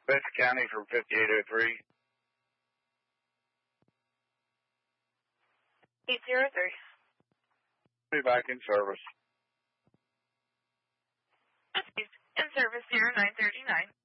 Best County for 5803. 803. Be back in service. In service 0939.